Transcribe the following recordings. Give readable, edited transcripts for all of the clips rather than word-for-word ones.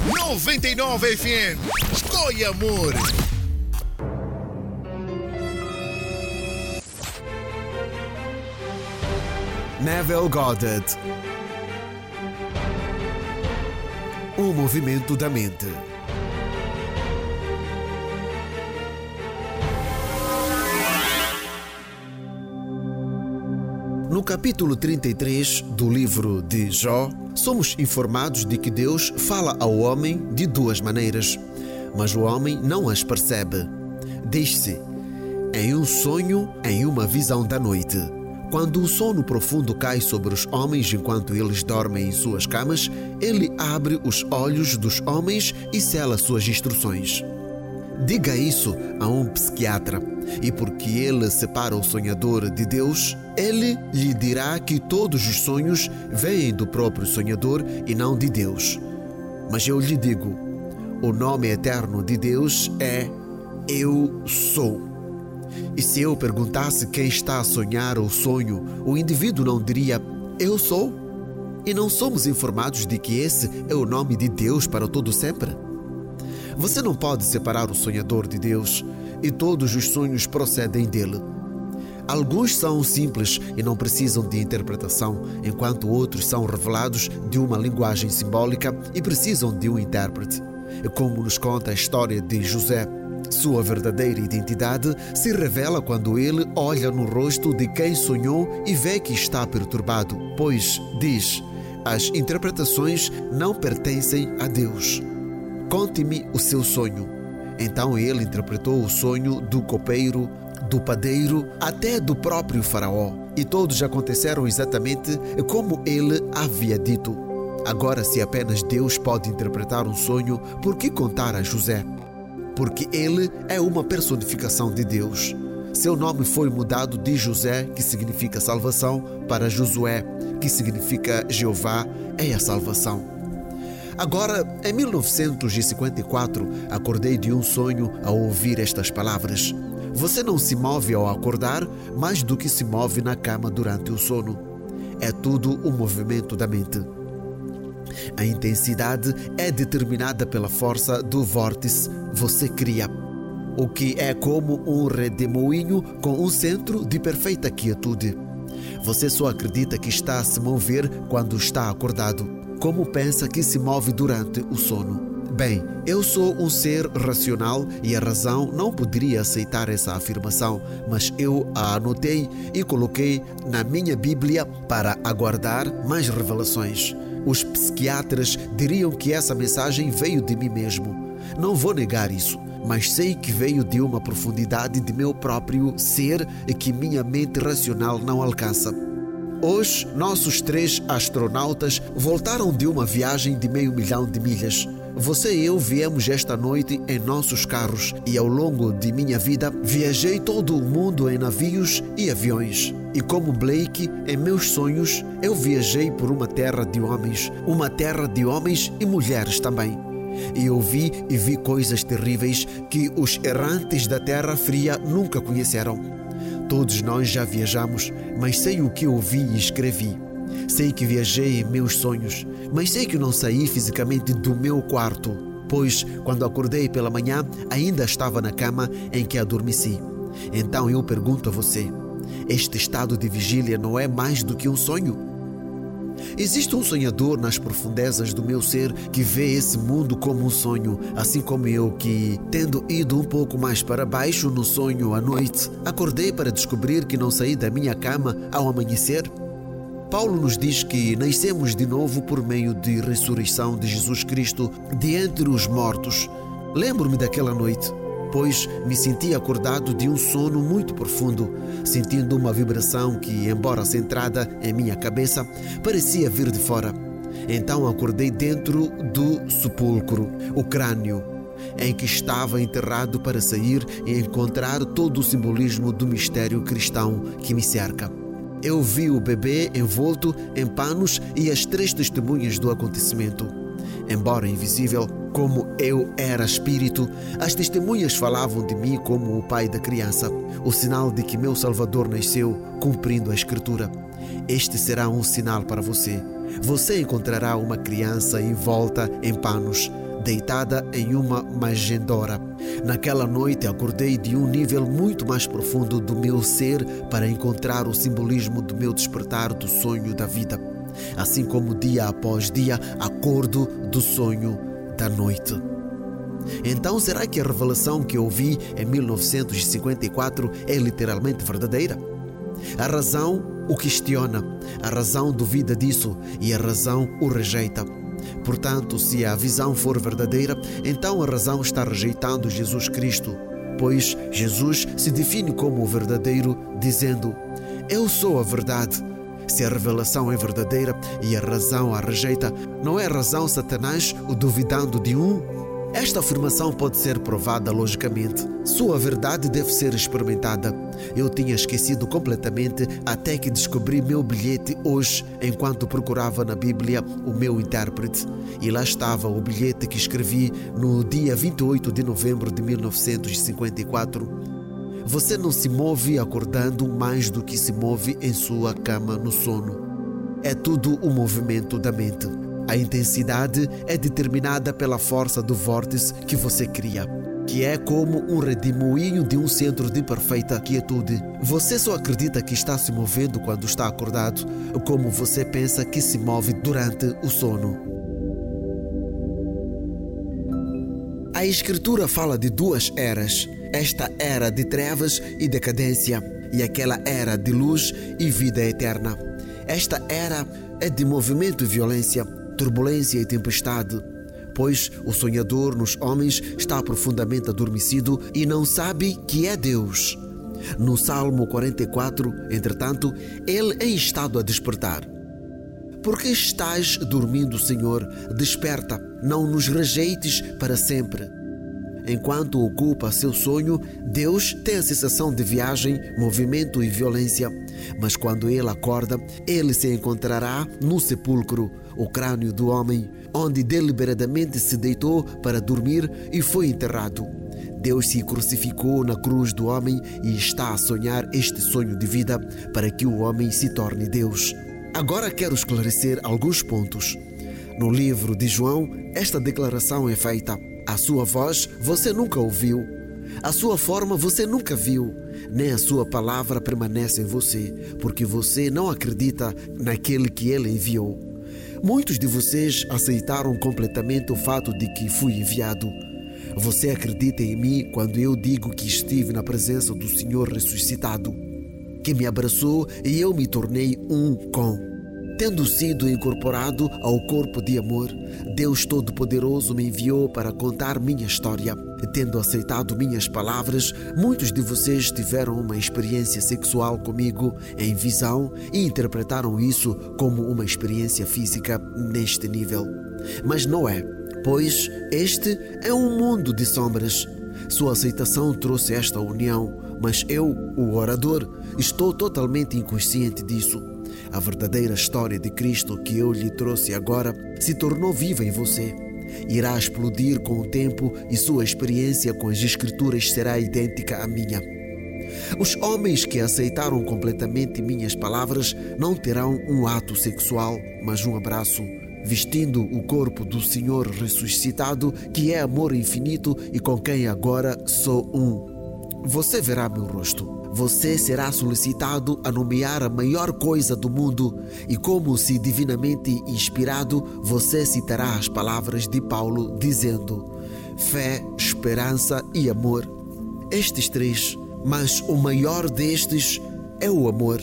99 FM. Escolhe amor. Neville Goddard. O movimento da mente. No capítulo 33 do livro de Jó, somos informados de que Deus fala ao homem de duas maneiras, mas o homem não as percebe. Diz-se: em um sonho, em uma visão da noite. Quando o sono profundo cai sobre os homens enquanto eles dormem em suas camas, ele abre os olhos dos homens e sela suas instruções. Diga isso a um psiquiatra, e porque ele separa o sonhador de Deus, ele lhe dirá que todos os sonhos vêm do próprio sonhador e não de Deus. Mas eu lhe digo, o nome eterno de Deus é Eu Sou. E se eu perguntasse quem está a sonhar o sonho, o indivíduo não diria Eu Sou? E não somos informados de que esse é o nome de Deus para todo sempre? Você não pode separar o sonhador de Deus, e todos os sonhos procedem dele. Alguns são simples e não precisam de interpretação, enquanto outros são revelados de uma linguagem simbólica e precisam de um intérprete. Como nos conta a história de José, sua verdadeira identidade se revela quando ele olha no rosto de quem sonhou e vê que está perturbado, pois, diz, as interpretações não pertencem a Deus. Conte-me o seu sonho. Então ele interpretou o sonho do copeiro, do padeiro, até do próprio faraó. E todos aconteceram exatamente como ele havia dito. Agora, se apenas Deus pode interpretar um sonho, por que contar a José? Porque ele é uma personificação de Deus. Seu nome foi mudado de José, que significa salvação, para Josué, que significa Jeová é a salvação. Agora, em 1954, acordei de um sonho ao ouvir estas palavras. Você não se move ao acordar mais do que se move na cama durante o sono. É tudo um movimento da mente. A intensidade é determinada pela força do vórtice você cria, o que é como um redemoinho com um centro de perfeita quietude. Você só acredita que está a se mover quando está acordado. Como pensa que se move durante o sono? Bem, eu sou um ser racional e a razão não poderia aceitar essa afirmação, mas eu a anotei e coloquei na minha Bíblia para aguardar mais revelações. Os psiquiatras diriam que essa mensagem veio de mim mesmo. Não vou negar isso, mas sei que veio de uma profundidade de meu próprio ser e que minha mente racional não alcança. Hoje, nossos 3 astronautas voltaram de uma viagem de 500 mil de milhas. Você e eu viemos esta noite em nossos carros e ao longo de minha vida viajei todo o mundo em navios e aviões. E como Blake, em meus sonhos, eu viajei por uma terra de homens e mulheres também. E eu vi coisas terríveis que os errantes da terra fria nunca conheceram. Todos nós já viajamos, mas sei o que ouvi e escrevi. Sei que viajei em meus sonhos, mas sei que não saí fisicamente do meu quarto, pois quando acordei pela manhã ainda estava na cama em que adormeci. Então eu pergunto a você, este estado de vigília não é mais do que um sonho? Existe um sonhador nas profundezas do meu ser que vê esse mundo como um sonho, assim como eu que, tendo ido um pouco mais para baixo no sonho à noite, acordei para descobrir que não saí da minha cama ao amanhecer? Paulo nos diz que nascemos de novo por meio de ressurreição de Jesus Cristo de entre os mortos. Lembro-me daquela noite, pois me senti acordado de um sono muito profundo, sentindo uma vibração que, embora centrada em minha cabeça, parecia vir de fora. Então acordei dentro do sepulcro, o crânio, em que estava enterrado para sair e encontrar todo o simbolismo do mistério cristão que me cerca. Eu vi o bebê envolto em panos e as 3 testemunhas do acontecimento. Embora invisível, como eu era espírito, as testemunhas falavam de mim como o pai da criança, o sinal de que meu Salvador nasceu, cumprindo a Escritura. Este será um sinal para você. Você encontrará uma criança envolta em panos, deitada em uma manjedoura. Naquela noite acordei de um nível muito mais profundo do meu ser para encontrar o simbolismo do meu despertar do sonho da vida. Assim como dia após dia acordo do sonho da noite. Então, será que a revelação que eu vi em 1954 é literalmente verdadeira? A razão o questiona, a razão duvida disso e a razão o rejeita. Portanto, se a visão for verdadeira, então a razão está rejeitando Jesus Cristo, pois Jesus se define como o verdadeiro, dizendo: eu sou a verdade. Se a revelação é verdadeira e a razão a rejeita, não é a razão Satanás o duvidando de um? Esta afirmação pode ser provada logicamente. Sua verdade deve ser experimentada. Eu tinha esquecido completamente até que descobri meu bilhete hoje enquanto procurava na Bíblia o meu intérprete. E lá estava o bilhete que escrevi no dia 28 de novembro de 1954. Você não se move acordando mais do que se move em sua cama no sono. É tudo um movimento da mente. A intensidade é determinada pela força do vórtice que você cria, que é como um redemoinho de um centro de perfeita quietude. Você só acredita que está se movendo quando está acordado, como você pensa que se move durante o sono. A Escritura fala de duas eras. Esta era de trevas e decadência, e aquela era de luz e vida eterna. Esta era é de movimento e violência, turbulência e tempestade, pois o sonhador nos homens está profundamente adormecido e não sabe que é Deus. No Salmo 44, entretanto, ele é instado a despertar. Por que estás dormindo, Senhor? Desperta, não nos rejeites para sempre. Enquanto ocupa seu sonho, Deus tem a sensação de viagem, movimento e violência. Mas quando ele acorda, ele se encontrará no sepulcro, o crânio do homem, onde deliberadamente se deitou para dormir e foi enterrado. Deus se crucificou na cruz do homem e está a sonhar este sonho de vida para que o homem se torne Deus. Agora quero esclarecer alguns pontos. No livro de João, esta declaração é feita. A sua voz você nunca ouviu, a sua forma você nunca viu, nem a sua palavra permanece em você, porque você não acredita naquele que ele enviou. Muitos de vocês aceitaram completamente o fato de que fui enviado. Você acredita em mim quando eu digo que estive na presença do Senhor ressuscitado, que me abraçou e eu me tornei um com. Tendo sido incorporado ao corpo de amor, Deus Todo-Poderoso me enviou para contar minha história. Tendo aceitado minhas palavras, muitos de vocês tiveram uma experiência sexual comigo em visão e interpretaram isso como uma experiência física neste nível. Mas não é, pois este é um mundo de sombras. Sua aceitação trouxe esta união, mas eu, o orador, estou totalmente inconsciente disso. A verdadeira história de Cristo que eu lhe trouxe agora se tornou viva em você. Irá explodir com o tempo e sua experiência com as Escrituras será idêntica à minha. Os homens que aceitaram completamente minhas palavras não terão um ato sexual, mas um abraço, vestindo o corpo do Senhor ressuscitado, que é amor infinito e com quem agora sou um. Você verá meu rosto. Você será solicitado a nomear a maior coisa do mundo e, como se divinamente inspirado, você citará as palavras de Paulo dizendo: fé, esperança e amor. Estes três, mas o maior destes é o amor.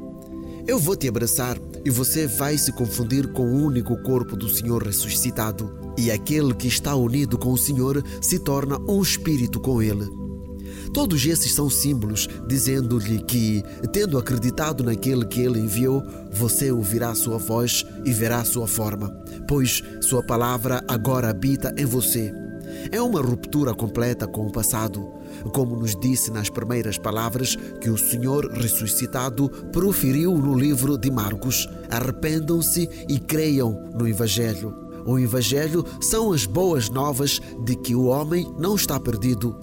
Eu vou te abraçar e você vai se confundir com o único corpo do Senhor ressuscitado, e aquele que está unido com o Senhor se torna um espírito com ele. Todos esses são símbolos, dizendo-lhe que, tendo acreditado naquele que ele enviou, você ouvirá sua voz e verá sua forma, pois sua palavra agora habita em você. É uma ruptura completa com o passado, como nos disse nas primeiras palavras que o Senhor ressuscitado proferiu no livro de Marcos: arrependam-se e creiam no Evangelho. O Evangelho são as boas novas de que o homem não está perdido.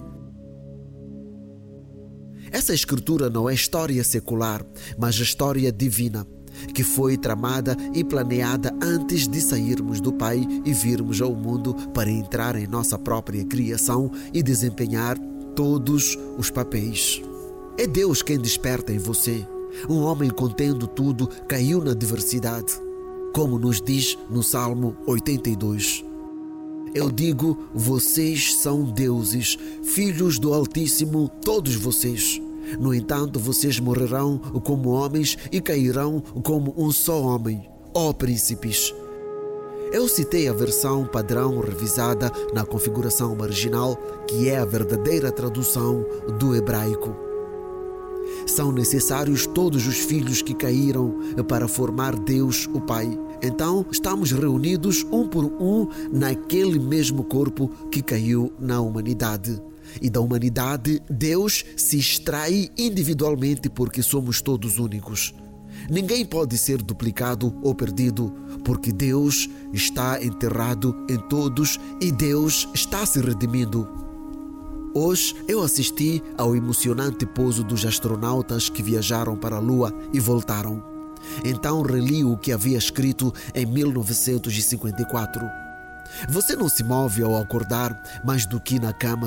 Essa escritura não é história secular, mas a história divina. que foi tramada e planeada antes de sairmos do Pai e virmos ao mundo para entrar em nossa própria criação e desempenhar todos os papéis. É Deus quem desperta em você. Um homem contendo tudo caiu na diversidade, como nos diz no Salmo 82. Eu digo, vocês são deuses, filhos do Altíssimo, todos vocês. No entanto, vocês morrerão como homens e cairão como um só homem, ó príncipes. Eu citei a versão padrão revisada na configuração marginal, que é a verdadeira tradução do hebraico. São necessários todos os filhos que caíram para formar Deus, o Pai. Então, estamos reunidos um por um naquele mesmo corpo que caiu na humanidade. E da humanidade, Deus se extrai individualmente porque somos todos únicos. Ninguém pode ser duplicado ou perdido, porque Deus está enterrado em todos e Deus está se redimindo. Hoje eu assisti ao emocionante pouso dos astronautas que viajaram para a Lua e voltaram. Então reli o que havia escrito em 1954. Você não se move ao acordar mais do que na cama